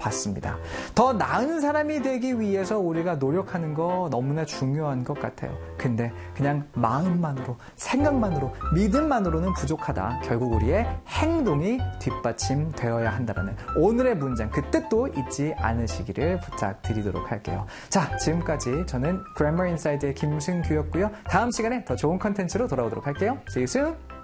봤습니다. 더 나은 사람이 되기 위해서 우리가 노력하는 거 너무나 중요한 것 같아요. 근데 그냥 마음만으로, 생각만으로, 믿음만으로는 부족하다. 결국 우리의 행동이 뒷받침되어야 한다는 오늘의 문장, 그 뜻도 잊지 않으시기를 부탁드리도록 할게요. 자, 지금까지 저는 Grammar Inside의 김승규였고요. 다음 시간에 더 좋은 컨텐츠로 돌아오도록 할게요. See you soon!